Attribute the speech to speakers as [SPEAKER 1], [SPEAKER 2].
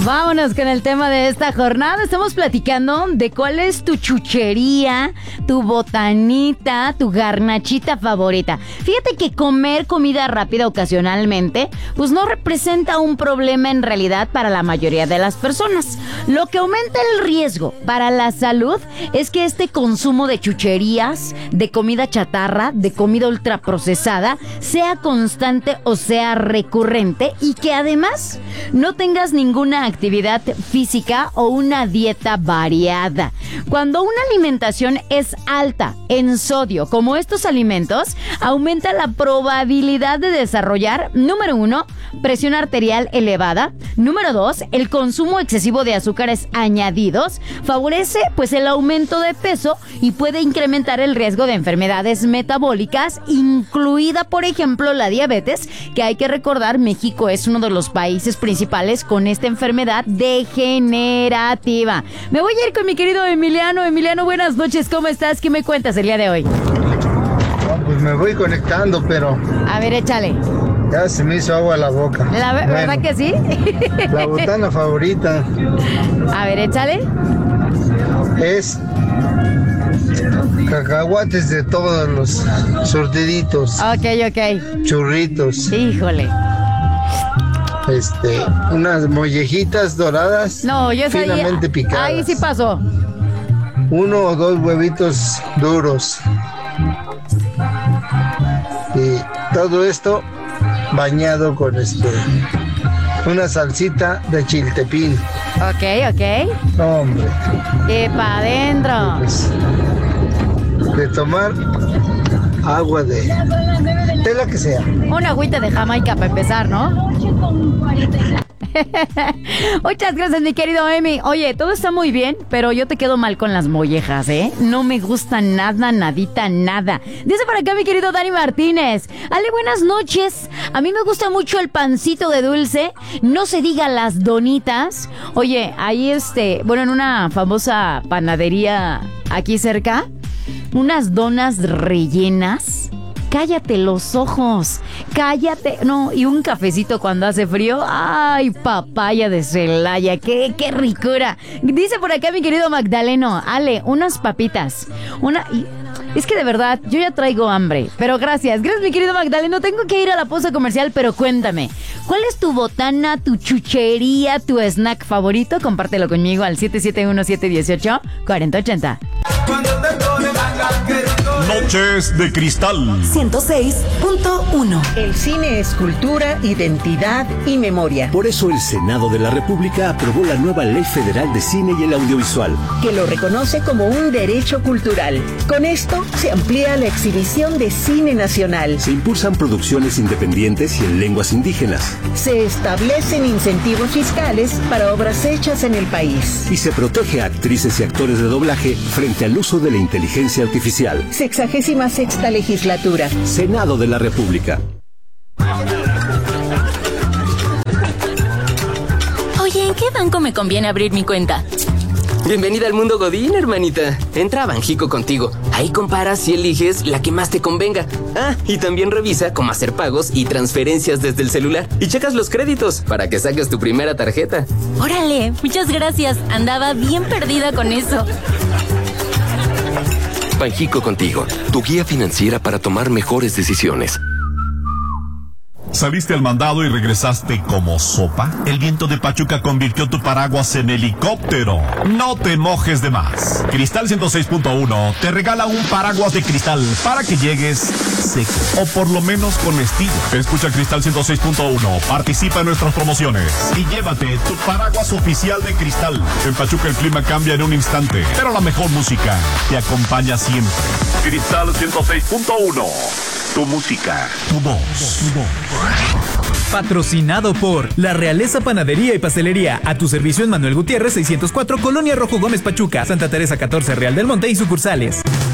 [SPEAKER 1] Vámonos con el tema de esta jornada. Estamos platicando de cuál es tu chuchería, tu botanita, tu garnachita favorita. Fíjate que comer comida rápida ocasionalmente, pues no representa un problema en realidad para la mayoría de las personas. Lo que aumenta el riesgo para la salud es que este consumo de chucherías, de comida chatarra, de comida ultraprocesada, sea constante o sea recurrente y que además no tengas ninguna actividad física o una dieta variada. Cuando una alimentación es alta en sodio, como estos alimentos, aumenta la probabilidad de desarrollar, número 1, presión arterial elevada. Número 2, el consumo excesivo de azúcares añadidos favorece pues el aumento de peso y puede incrementar el riesgo de enfermedades metabólicas, incluida por ejemplo la diabetes, que hay que recordar, México es uno de los países principales con esta enfermedad degenerativa. Me voy a ir con mi querido Emiliano. Emiliano, buenas noches, ¿cómo estás? ¿Qué me cuentas el día de hoy?
[SPEAKER 2] Pues me voy conectando, pero...
[SPEAKER 1] A ver, échale.
[SPEAKER 2] Ya se me hizo agua a la boca.
[SPEAKER 1] ¿Verdad que sí?
[SPEAKER 2] La botana favorita.
[SPEAKER 1] A ver, échale.
[SPEAKER 2] Es cacahuates de todos los surtiditos.
[SPEAKER 1] Ok.
[SPEAKER 2] Churritos.
[SPEAKER 1] Híjole.
[SPEAKER 2] Unas mollejitas doradas.
[SPEAKER 1] No, yo
[SPEAKER 2] finamente picadas.
[SPEAKER 1] Ahí sí pasó.
[SPEAKER 2] 1 o 2 huevitos duros. Y todo esto bañado con una salsita de chiltepín.
[SPEAKER 1] Ok.
[SPEAKER 2] No, hombre.
[SPEAKER 1] Y pa' adentro.
[SPEAKER 2] Pues, de tomar agua de la que sea.
[SPEAKER 1] Una agüita de Jamaica para empezar, ¿no? Muchas gracias, mi querido Emi. Oye, todo está muy bien, pero yo te quedo mal con las mollejas, ¿eh? No me gusta nada, nadita, nada. Dice por acá mi querido Dani Martínez. Ale, buenas noches. A mí me gusta mucho el pancito de dulce. No se diga las donitas. Oye, ahí en una famosa panadería aquí cerca, unas donas rellenas. Cállate los ojos, cállate. No, y un cafecito cuando hace frío. Ay, papaya de Celaya, qué ricura. Dice por acá mi querido Magdaleno. Ale, unas papitas. Es que de verdad, yo ya traigo hambre. Pero gracias mi querido Magdaleno. Tengo que ir a la pausa comercial, pero cuéntame, ¿cuál es tu botana, tu chuchería, tu snack favorito? Compártelo conmigo al 771-718-4080.
[SPEAKER 3] Noches de Cristal
[SPEAKER 4] 106.1.
[SPEAKER 5] El cine es cultura, identidad y memoria.
[SPEAKER 6] Por eso el Senado de la República aprobó la nueva Ley Federal de Cine y el Audiovisual,
[SPEAKER 5] que lo reconoce como un derecho cultural. Con esto se amplía la exhibición de cine nacional.
[SPEAKER 6] Se impulsan producciones independientes y en lenguas indígenas.
[SPEAKER 5] Se establecen incentivos fiscales para obras hechas en el país.
[SPEAKER 6] Y se protege a actrices y actores de doblaje frente al uso de la inteligencia artificial.
[SPEAKER 5] 66ª legislatura.
[SPEAKER 6] Senado de la República.
[SPEAKER 4] Oye, ¿en qué banco me conviene abrir mi cuenta?
[SPEAKER 7] Bienvenida al mundo Godín, hermanita. Entra a Banjico Contigo. Ahí comparas y eliges la que más te convenga. Ah, y también revisa cómo hacer pagos y transferencias desde el celular. Y checas los créditos para que saques tu primera tarjeta.
[SPEAKER 4] Órale, muchas gracias. Andaba bien perdida con eso.
[SPEAKER 8] Banjico Contigo, tu guía financiera para tomar mejores decisiones.
[SPEAKER 3] ¿Saliste al mandado y regresaste como sopa? El viento de Pachuca convirtió tu paraguas en helicóptero. No te mojes de más. Cristal 106.1 te regala un paraguas de cristal para que llegues seco, o por lo menos con estilo. Escucha Cristal 106.1, participa en nuestras promociones y llévate tu paraguas oficial de Cristal. En Pachuca el clima cambia en un instante, pero la mejor música te acompaña siempre. Cristal 106.1. Tu música, tu voz.
[SPEAKER 9] Patrocinado por La Realeza Panadería y Pastelería. A tu servicio en Manuel Gutiérrez 604, Colonia Rojo Gómez Pachuca, Santa Teresa 14, Real del Monte y sucursales.